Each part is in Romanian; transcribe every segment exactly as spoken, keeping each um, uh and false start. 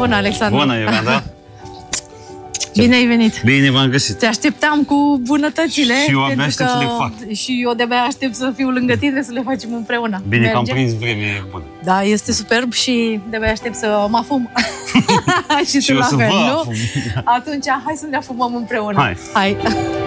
Bună, Alexandru! Bună, Ioana, da? Bine ai venit! Bine v-am găsit! Te așteptam cu bunătățile. Și eu abia aștept să le fac. Și eu de-abia aștept să fiu lângă tine, să le facem împreună. Bine Merge? Că am prins vreme bună. Da, este superb și de-abia aștept să mă afum. și, și eu să fel, vă nu? afum. Atunci, hai să ne afumăm împreună. Hai! Hai.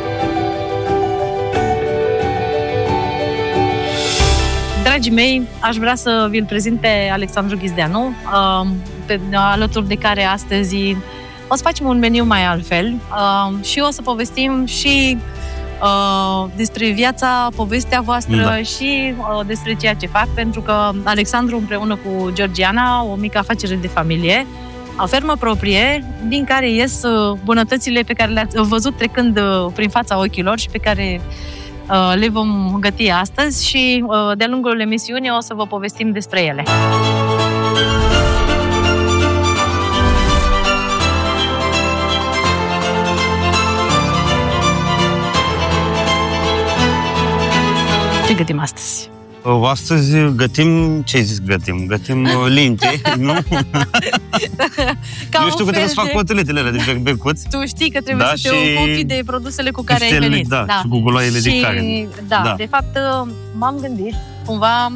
Dragii mei, aș vrea să vi-l prezint pe Alexandru Ghizdeanu, pe, alături de care astăzi o să facem un meniu mai altfel și o să povestim și uh, despre viața, povestea voastră da. și uh, despre ceea ce fac, pentru că Alexandru împreună cu Georgiana, o mică afacere de familie, o fermă proprie, din care ies bunătățile pe care le-ați văzut trecând prin fața ochilor și pe care uh, le vom găti astăzi și uh, de-a lungul emisiunii o să vă povestim despre ele. Ce gătim astăzi? Astăzi gătim, ce zis gătim? Gătim linte, nu? Ca Eu știu că trebuie să fac coteletele alea de berbecuți. Tu știi că trebuie da, să te ocupi de produsele cu care ai stele, venit. Da, da, și cu guloaiele și, de carne. Da, da, de fapt m-am gândit cumva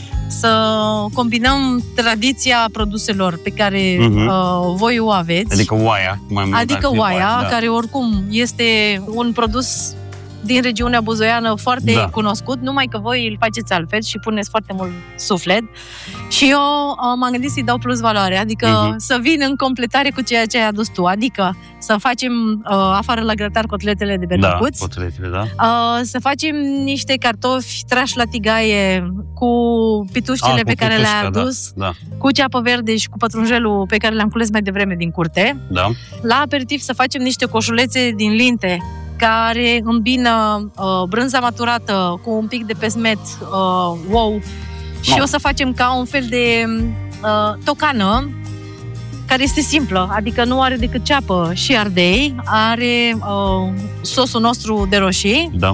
să combinăm tradiția produselor pe care uh-huh. uh, voi o aveți. Adică oaia. Mai mult adică oaia, oaia da. care oricum este un produs din regiunea buzoiană foarte da. cunoscut, numai că voi îl faceți altfel și puneți foarte mult suflet. Și eu m-am gândit să-i dau plus valoare, adică uh-huh. să vin în completare cu ceea ce ai adus tu, adică să facem uh, afară la grătar cotletele de berbecuți, da, cotletele, da. Uh, să facem niște cartofi trași la tigaie cu pituștile A, pe cu care pitușca, le-ai adus, da, da. cu ceapă verde și cu pătrunjelul pe care le-am cules mai devreme din curte. Da. La aperitiv să facem niște coșulețe din linte care îmbină uh, brânza maturată cu un pic de pesmet, uh, wow, și no. o să facem ca un fel de uh, tocană care este simplă, adică nu are decât ceapă și ardei, are uh, sosul nostru de roșii da.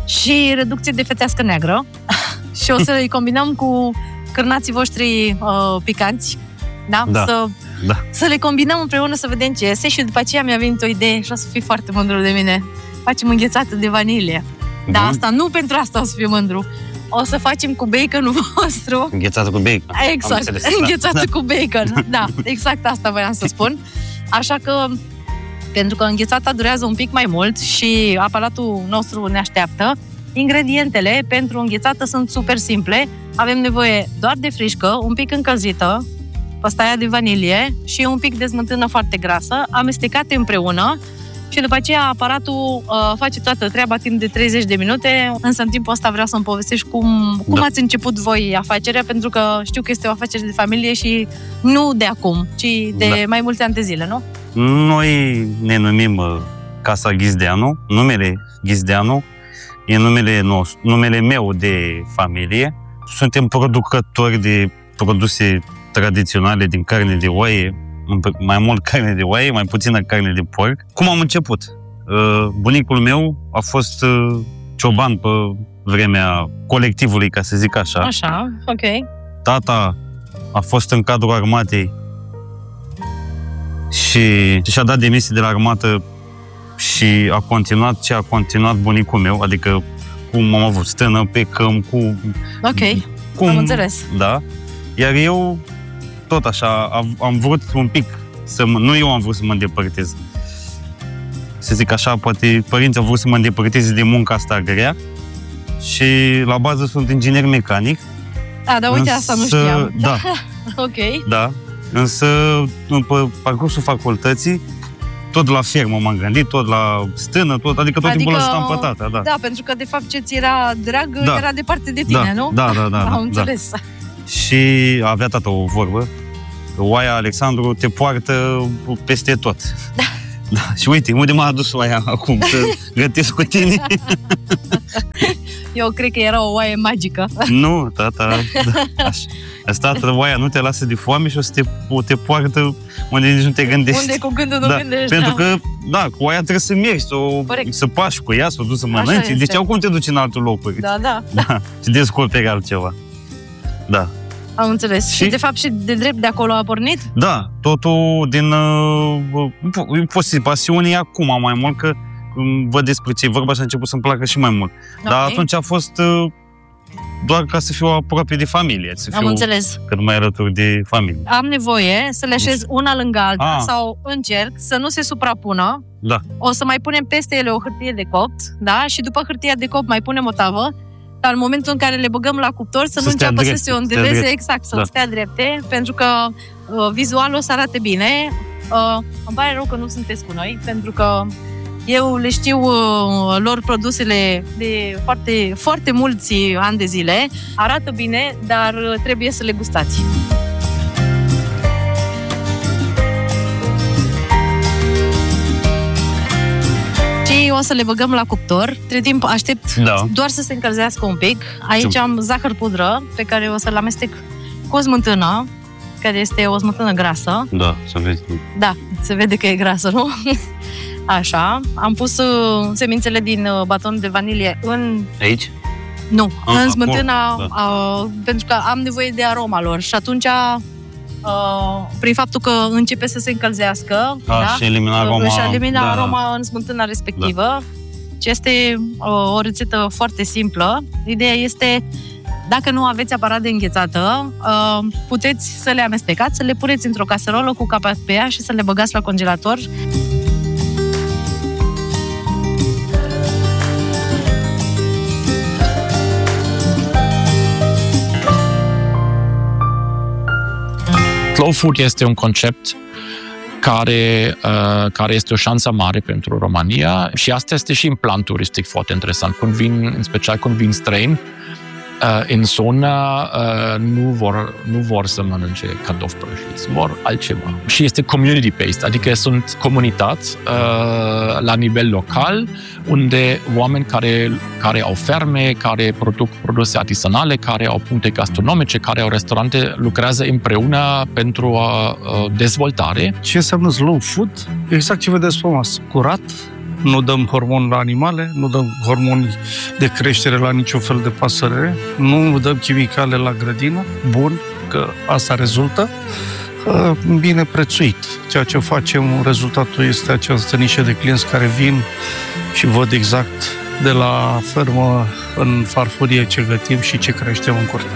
și reducție de fetească neagră și o să îi combinăm cu cârnații voștri uh, picanți, da? Da. Să, da. să le combinăm împreună să vedem ce iese și după aceea mi-a venit o idee și o să fii foarte mândru de mine. Facem înghețată de vanilie. Bun. Dar asta, nu pentru asta o să fiu mândru. O să facem cu baconul vostru. Înghețată cu bacon. Exact, înghețată da. cu bacon. Da, exact asta voiam să spun. Așa că, pentru că înghețata durează un pic mai mult și aparatul nostru ne așteaptă, ingredientele pentru înghețată sunt super simple. Avem nevoie doar de frișcă, un pic încălzită, păstaia de vanilie și un pic de smântână foarte grasă, amestecate împreună. Și după aceea aparatul uh, face toată treaba timp de treizeci de minute, însă în timpul ăsta vreau să-mi povestești cum, cum da. ați început voi afacerea, pentru că știu că este o afacere de familie și nu de acum, ci de da. mai multe ani de zile, nu? Noi ne numim uh, Casa Ghizdeanu, numele Ghizdeanu e numele nostru, numele meu de familie. Suntem producători de produse tradiționale din carne de oaie, mai mult carne de oaie, mai puțină carne de porc. Cum am început? Bunicul meu a fost cioban pe vremea colectivului, ca să zic așa. Așa, ok. Tata a fost în cadrul armatei și și-a dat demisia de la armată și a continuat ce a continuat bunicul meu, adică cum am avut stână pe câmp, cu... Ok, cum, am înțeles. Da. Iar eu tot așa, am, am vrut un pic să mă, nu eu am vrut să mă îndepărtez. Să zic așa, poate părinții au vrut să mă îndepărteze de munca asta grea și la bază sunt inginer mecanic. A, dar uite, însă, asta nu știam. Da. Ok. Da. Însă, pe parcursul facultății, tot la fermă m-am gândit, tot la stână, tot, adică tot adică, timpul ăsta am pătat, da. Da, pentru că de fapt ce ți era drag da. era departe de tine, da. nu? Da, da, da. Am da, înțeles. Da. Și avea tata o vorbă, oaia Alexandru te poartă peste tot. Da. Da. Și uite, unde m-a adus oaia acum, să gătesc cu tine? Eu cred că era o oaie magică. Nu, tata, da, așa. Asta, oaia nu te lasă de foame și o să te, te poartă unde nici nu te gândești. Unde cu gândul nu da. gândești. Pentru da. că, da, cu oaia trebuie să mergi, să, o, să pași cu ea, să o duci să mănânci. Deci au cum te duci în altul loc. Da, da. Da. Și descoperi altceva. Da. Am înțeles. Și, și de fapt și de drept de acolo a pornit? Da, totul din uh, posibil, pasiunea e acum mai mult, că um, văd despre ce e vorba și a început să-mi placă și mai mult. Okay. Dar atunci a fost uh, doar ca să fiu aproape de familie, să fiu Am înțeles. cât mai alături de familie. Am nevoie să le așez una lângă alta ah. sau încerc să nu se suprapună. Da. O să mai punem peste ele o hârtie de copt, da? Și după hârtia de copt mai punem o tavă, dar în momentul în care le băgăm la cuptor să, să nu înceapă drept, să se onduleze, exact, să da. stea drepte, pentru că uh, vizual o să arate bine. Uh, îmi pare rău că nu sunteți cu noi, pentru că eu le știu uh, lor produsele de foarte, foarte mulți ani de zile. Arată bine, dar uh, trebuie să le gustați. Și o să le băgăm la cuptor. Între timp aștept da. doar să se încălzească un pic. Aici am zahăr pudră pe care o să-l amestec cu o smântână, care este o smântână grasă. Da, se vede. Da, se vede că e grasă, nu? Așa. Am pus uh, semințele din uh, batonul de vanilie în... Aici? Nu, ah, în smântâna, da. uh, pentru că am nevoie de aroma lor. Și atunci... Uh, prin faptul că începe să se încălzească, A, da? și elimina aroma, își elimina da, aroma în smântâna respectivă. Da. Și este uh, o rețetă foarte simplă. Ideea este, dacă nu aveți aparat de înghețată, uh, puteți să le amestecați, să le puneți într-o caserolă cu capa pe ea și să le băgați la congelator. Slow food este un concept care, uh, care este o șansă mare pentru România și asta este și în plan turistic foarte interesant. Când vin, în special când vin străini, uh, în zonă uh, nu, vor, nu vor să mănânce cartofi prăjiți, vor altceva. Și este community-based, adică sunt comunități uh, la nivel local, unde oameni care, care au ferme, care produc produse artisanale, care au puncte gastronomice, care au restaurante, lucrează împreună pentru uh, dezvoltare. Ce înseamnă slow food? Exact ce vedeți pe masă. Curat, nu dăm hormoni la animale, nu dăm hormoni de creștere la niciun fel de pasăre, nu dăm chimicale la grădină, bun, că asta rezultă, bine prețuit. Ceea ce facem, rezultatul este această nișă de clienți care vin și văd exact de la fermă în farfurie ce gătim și ce creștem în curte.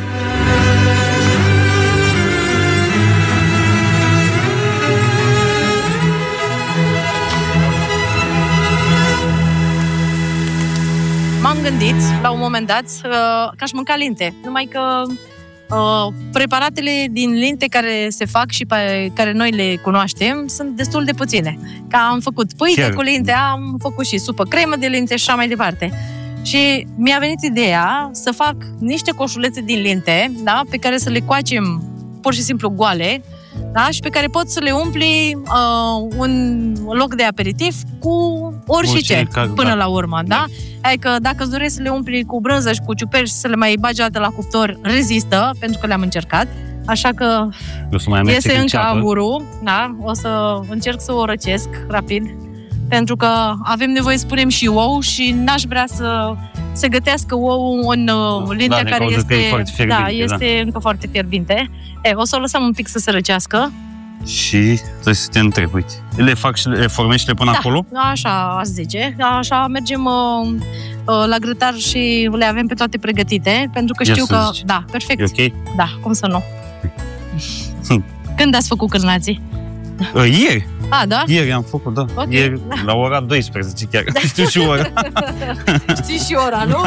M-am gândit, la un moment dat, că aș mânca linte. Numai că uh, preparatele din linte care se fac și pe care noi le cunoaștem sunt destul de puține. Că am făcut pâine Chiar. cu linte, am făcut și supă cremă de linte și așa mai departe. Și mi-a venit ideea să fac niște coșulețe din linte, da, pe care să le coacem pur și simplu goale, da, și pe care poți să le umpli uh, un loc de aperitiv cu orice, până da. la urmă, da? da? Adică dacă îți dorești să le umpli cu brânză și cu ciuperci și să le mai bagi la cuptor, rezistă, pentru că le-am încercat. Așa că iese încă aburul, da? O să încerc să o răcesc rapid, pentru că avem nevoie să punem și ou și n-aș vrea să se gătească ou în lintea da, care este, e da, este da. încă foarte fierbinte. E, o să o lăsăm un pic să se răcească. Și trebuie să te întreb, uite, le fac și le formez și le pun da, acolo? Așa aș zice, așa mergem uh, uh, la grătar și le avem pe toate pregătite, pentru că știu că, zice. da, perfect. E ok? Da, cum să nu. Când ați făcut cârnații? Uh, ieri. A, da? Ieri am făcut, da. Okay. Ieri, la ora douăsprezece chiar. Da. Știu și ora. Știi și ora, nu?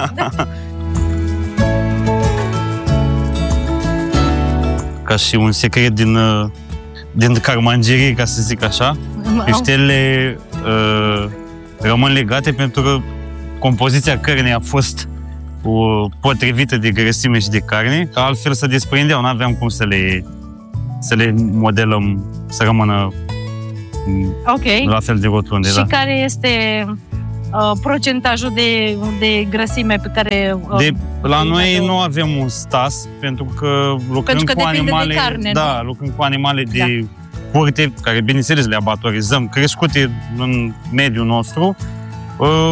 Ca și un secret din, din carmangerie, ca să zic așa, peștelele uh, rămân legate pentru că compoziția cărnii a fost uh, potrivită de grăsime și de carne, că altfel se desprindeau, nu aveam cum să le, să le modelăm, să rămână okay. la fel de rotunde. Și da. care este uh, procentajul de, de grăsime pe care... Uh, de, la noi nu avem un stas, pentru că lucrăm pentru că cu animale... de carne, da, nu? lucrăm cu animale de da. curte, care, bineînțeles, le abatorizăm, crescute în mediul nostru. Uh,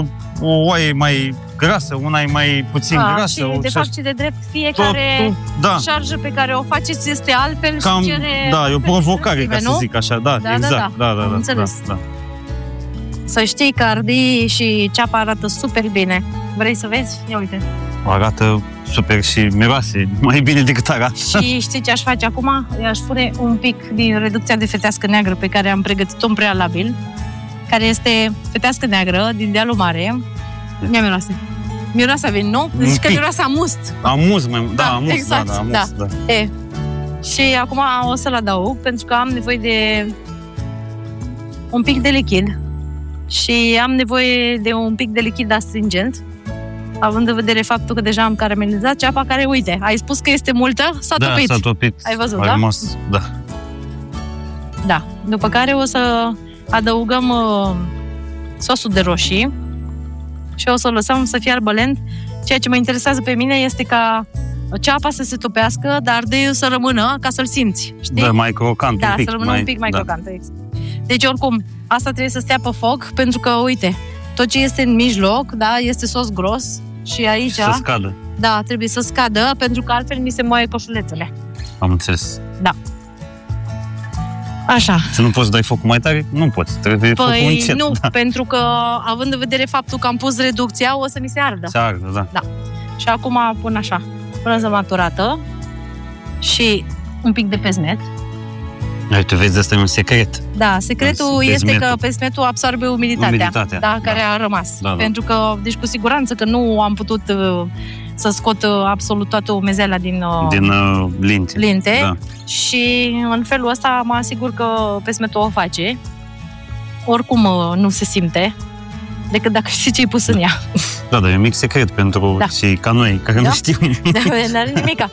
o oaie mai grasă, una e mai puțin A, grasă. și, de și fapt, și de drept, fiecare tot, da. șarjă pe care o faceți este altfel Cam, și cere... da, e o provocare, ca nu? să zic așa, da, Da, exact, da, da, da, da, am da, înțeles. da, da. Să știi că ardei și ceapa arată super bine. Vrei să vezi? Ia uite. Arată super și miroase mai bine decât arată. Și știi ce aș face acum? I-aș pune un pic din reducția de fetească neagră pe care am pregătit-o în prealabil, care este fetească neagră din dealul mare. Ia miroase. Miroase vin, nu? Zici că miroase a must. Amuz, mai, da, Da, amuz, exact, da, da, amuz, da. da. E. Și acum o să-l adaug, pentru că am nevoie de un pic de lichid. Și am nevoie de un pic de lichid astringent, având în vedere faptul că deja am caramelizat ceapa care, uite, ai spus că este multă, s-a Da, topit. s-a topit. Ai văzut, a da? Rămas, da? Da. După care o să adăugăm uh, sosul de roșii și o să o lăsăm să fie arbălent. Ceea ce mă interesează pe mine este ca ceapa să se topească, dar ardeiul să rămână ca să-l simți. Știi? Da, mai crocant Da, un pic. să rămână un pic mai da. crocantă. Exact. Deci, oricum, asta trebuie să stea pe foc, pentru că, uite, tot ce este în mijloc, da, este sos gros și aici, Și să scadă. da, trebuie să scadă, pentru că altfel mi se moaie coșulețele. Am înțeles. Așa. Să nu poți să dai focul mai tare? Nu poți. Trebuie focul Păi încet. nu, Da. pentru că, având în vedere faptul că am pus reducția, o să mi se ardă. Se ardă, da. Și acum pun așa, brânză maturată și un pic de pesmet. Uite, vezi, ăsta e un secret. Da, secretul Pesmetul. este că pesmetul absorbe umiditatea, Umiditatea, da, care da. a rămas. Da, da. Pentru că, deci cu siguranță că nu am putut uh, să scot uh, absolut toată umezeala din, uh, Din uh, linte. linte Da. și în felul ăsta mă asigur că pesmetul o face. Oricum uh, nu se simte, decât dacă știi ce-i pus în ea. Da, dar e un mic secret pentru Da. cei ca noi, care Da. nu știm. N-are nimica.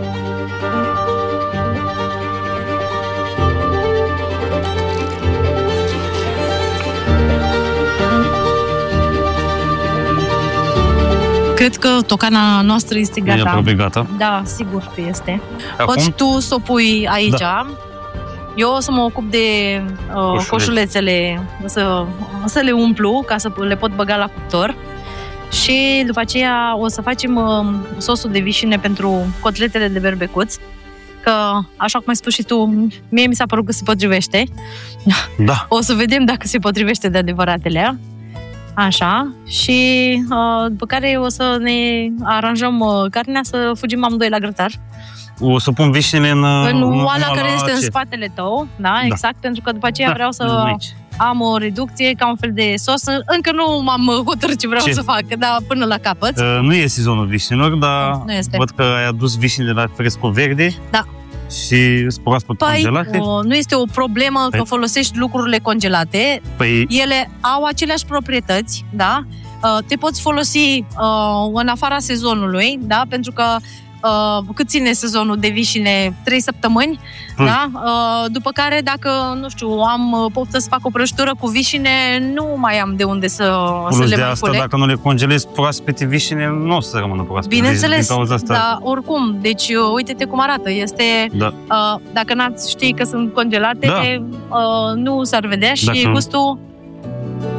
Cred că tocana noastră este E gata. aproape gata. Da, sigur că este. Acum, Poți tu să o pui aici. Da. Eu o să mă ocup de uh, Coșulețe. coșulețele, să, să le umplu, ca să le pot băga la cuptor. Și după aceea o să facem uh, sosul de vișine pentru cotletele de berbecuț. Că, așa cum ai spus și tu, mie mi s-a părut că se potrivește. da. O să vedem dacă se potrivește de adevăratele. Așa. Și uh, după care o să ne aranjăm uh, carnea să fugim amândoi la grătar. O să pun vișinile în... În în oala care este în ce? spatele tău, da, exact, pentru că după aceea Da, vreau nu să aici. am o reducție ca un fel de sos. Încă nu m-am hotărât ce vreau Ce? să fac, dar până la capăt. Uh, nu e sezonul vișinilor, dar Nu este. văd că ai adus vișinile la fresco verde. Da. Și spurați pe Păi, congelate. o, nu este o problemă Păi. că folosești lucrurile congelate. Păi, Ele au aceleași proprietăți, da? Uh, Te poți folosi uh, în afara sezonului, da? Pentru că uh, cât ține sezonul de vișine? Trei săptămâni, Plus. da? Uh, după care, dacă, nu știu, am uh, poftă să fac o prăjitură cu vișine, nu mai am de unde să, să plus le de mai asta, culeg. dacă nu le congelezi proaspete vișine, nu o să rămână proaspete. Bineînțeles, Deci, din cauza asta, dar oricum, deci uh, uite-te cum arată. Este, Da. uh, dacă n-ați ști că sunt congelate, Da. uh, nu s-ar vedea și Dacă- gustul